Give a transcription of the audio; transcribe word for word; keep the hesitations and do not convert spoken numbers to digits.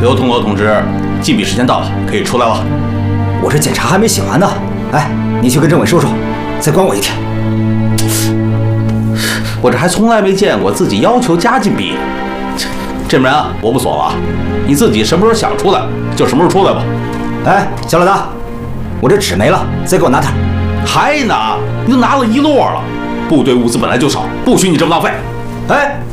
刘同楼同志，禁闭时间到了，可以出来了。 我这检查还没写完呢。哎，你去跟政委说说，再关我一天。 我这还从来没见过自己要求加禁闭的。这门啊，我不锁了，你自己什么时候想出来就什么时候出来吧。 哎，小老大，我这纸没了，再给我拿点。 还拿？你都拿了一摞了。部队物资本来就少，不许你这么浪费。 哎。